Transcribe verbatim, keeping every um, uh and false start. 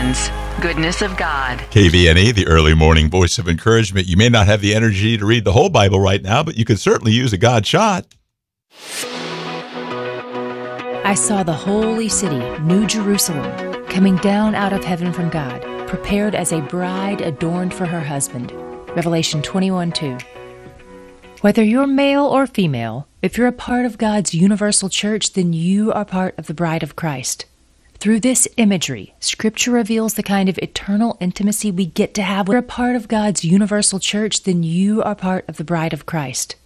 Presents Goodness of God. K V N E, the early morning voice of encouragement. You may not have the energy to read the whole Bible right now, but you could certainly use a God shot. I saw the holy city, New Jerusalem, coming down out of heaven from God, prepared as a bride adorned for her husband. Revelation twenty-one two. Whether you're male or female, if you're a part of God's universal church, then you are part of the bride of Christ. Through this imagery, Scripture reveals the kind of eternal intimacy we get to have. We're a part of God's universal church, then you are part of the bride of Christ.